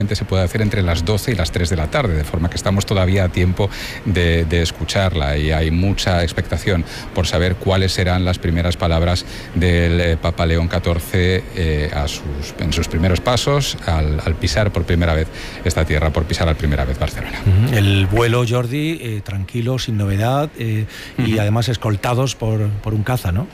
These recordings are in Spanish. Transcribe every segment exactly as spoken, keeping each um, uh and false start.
se puede hacer entre las doce y las tres de la tarde, de forma que estamos todavía a tiempo de, de escucharla, y hay mucha expectación por saber cuáles serán las primeras palabras del eh, Papa León catorce eh, a sus, en sus primeros pasos al, al pisar por primera vez esta tierra, por pisar por primera vez Barcelona. El vuelo, Jordi, eh, tranquilo, sin novedad, eh, uh-huh. y además escoltados por, por un caza, ¿no?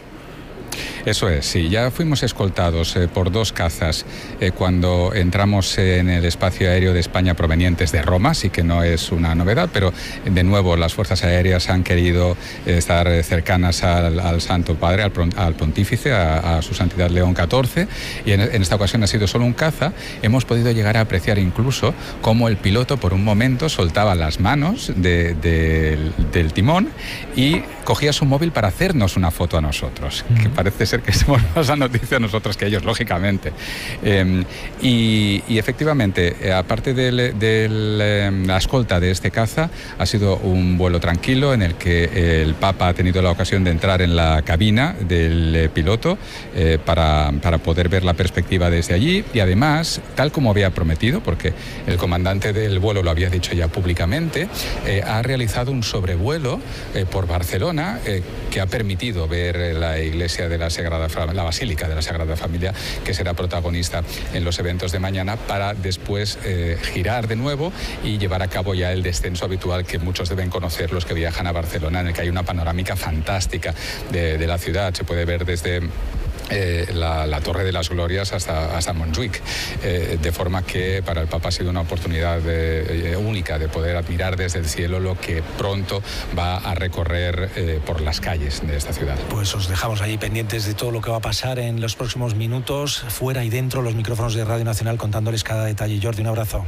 Eso es, sí, ya fuimos escoltados eh, por dos cazas eh, cuando entramos en el espacio aéreo de España provenientes de Roma, sí que no es una novedad, pero de nuevo las fuerzas aéreas han querido eh, estar cercanas al, al Santo Padre, al, al Pontífice, a, a su Santidad León catorce, y en, en esta ocasión ha sido solo un caza. Hemos podido llegar a apreciar incluso cómo el piloto por un momento soltaba las manos de, de, del timón y cogía su móvil para hacernos una foto a nosotros, mm. que parece ser que somos más a noticia nosotros que ellos, lógicamente. Eh, y, y efectivamente, eh, aparte de eh, la escolta de este caza, ha sido un vuelo tranquilo en el que el Papa ha tenido la ocasión de entrar en la cabina del eh, piloto eh, para, para poder ver la perspectiva desde allí, y además, tal como había prometido, porque el comandante del vuelo lo había dicho ya públicamente, eh, ha realizado un sobrevuelo eh, por Barcelona eh, que ha permitido ver la iglesia de la Sagrada, la Basílica de la Sagrada Familia, que será protagonista en los eventos de mañana, para después eh, girar de nuevo y llevar a cabo ya el descenso habitual que muchos deben conocer los que viajan a Barcelona, en el que hay una panorámica fantástica de, de la ciudad. Se puede ver desde Eh, la, la Torre de las Glorias hasta, hasta Montjuic, eh, de forma que para el Papa ha sido una oportunidad de, eh, única de poder admirar desde el cielo lo que pronto va a recorrer eh, por las calles de esta ciudad. Pues os dejamos ahí pendientes de todo lo que va a pasar en los próximos minutos, fuera y dentro, los micrófonos de Radio Nacional, contándoles cada detalle. Jordi, un abrazo.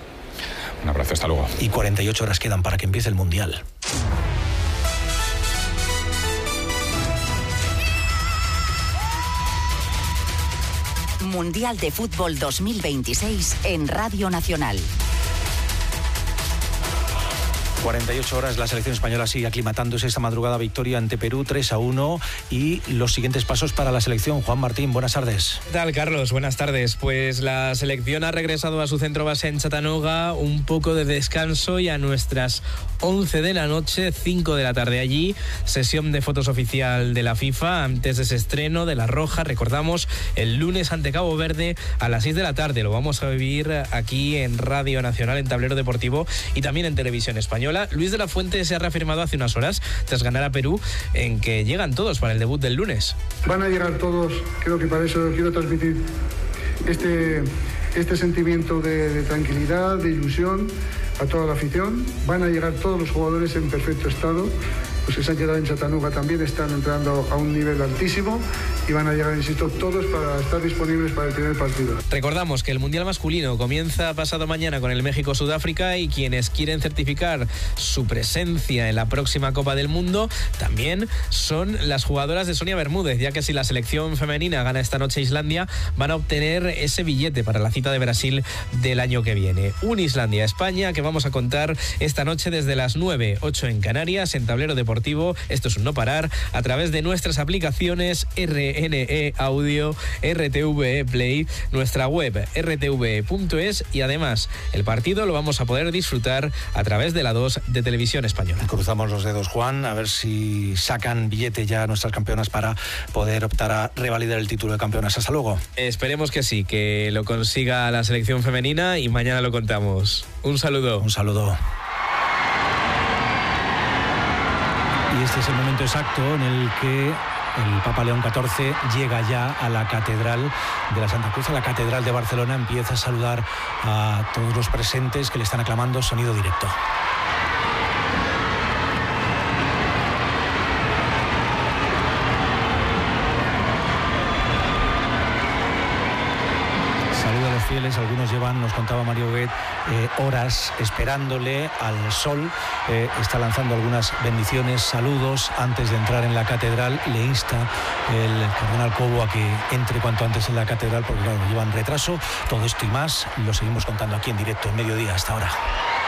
Un abrazo, hasta luego. Y cuarenta y ocho horas quedan para que empiece el Mundial. Mundial de Fútbol dos mil veintiséis en Radio Nacional. cuarenta y ocho horas, la selección española sigue aclimatándose. Esta madrugada victoria ante Perú tres a uno, y los siguientes pasos para la selección. Juan Martín, buenas tardes. ¿Qué tal, Carlos? Buenas tardes. Pues la selección ha regresado a su centro base en Chattanooga, un poco de descanso, y a nuestras once de la noche, cinco de la tarde allí, sesión de fotos oficial de la FIFA antes de ese estreno de La Roja. Recordamos, el lunes ante Cabo Verde a las seis de la tarde. Lo vamos a vivir aquí en Radio Nacional, en Tablero Deportivo, y también en Televisión Española. Luis de la Fuente se ha reafirmado hace unas horas, tras ganar a Perú, en que llegan todos para el debut del lunes. Van a llegar todos, creo que para eso quiero transmitir este, este sentimiento de, de tranquilidad, de ilusión a toda la afición. Van a llegar todos los jugadores en perfecto estado. Los que se han quedado en Chattanooga también están entrando a un nivel altísimo, y van a llegar, insisto, todos para estar disponibles para el primer partido. Recordamos que el Mundial masculino comienza pasado mañana con el México-Sudáfrica, y quienes quieren certificar su presencia en la próxima Copa del Mundo también son las jugadoras de Sonia Bermúdez, ya que si la selección femenina gana esta noche a Islandia, van a obtener ese billete para la cita de Brasil del año que viene. Un Islandia-España que vamos a contar esta noche desde las nueve, ocho en Canarias, en Tablero Deportivo. Esto es un no parar, a través de nuestras aplicaciones R N E Audio, R T V E Play, nuestra web R T V E punto es, y además el partido lo vamos a poder disfrutar a través de la dos de Televisión Española. Cruzamos los dedos, Juan, a ver si sacan billete ya nuestras campeonas para poder optar a revalidar el título de campeonas. Hasta luego. Esperemos que sí, que lo consiga la selección femenina, y mañana lo contamos. Un saludo. Un saludo. Y este es el momento exacto en el que el Papa León catorce llega ya a la Catedral de la Santa Cruz, a la Catedral de Barcelona. Empieza a saludar a todos los presentes que le están aclamando. Sonido directo. Saluda a los fieles, algunos llevan, nos contaba Mario Huguet, eh, horas esperándole al sol. Eh, está lanzando algunas bendiciones, saludos antes de entrar en la catedral. Le insta el cardenal Cobo a que entre cuanto antes en la catedral, porque claro, llevan retraso. Todo esto y más lo seguimos contando aquí en directo en Mediodía. Hasta ahora.